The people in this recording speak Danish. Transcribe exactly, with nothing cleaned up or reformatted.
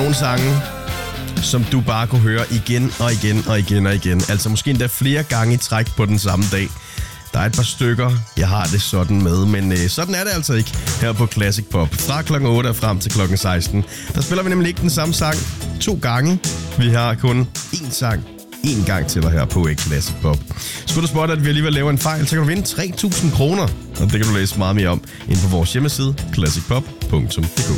nogle sange, som du bare kunne høre igen og igen og igen og igen. Altså måske endda flere gange i træk på den samme dag. Der er et par stykker, jeg har det sådan med, men øh, sådan er det altså ikke her på Classic Pop. Fra klokken otte og frem til klokken seksten, der spiller vi nemlig ikke den samme sang to gange. Vi har kun én sang én gang til dig her på Classic Pop. Skulle du spotte, at vi alligevel laver en fejl, så kan du vinde tre tusind kroner. Og det kan du læse meget mere om inde på vores hjemmeside, classic pop punktum d k.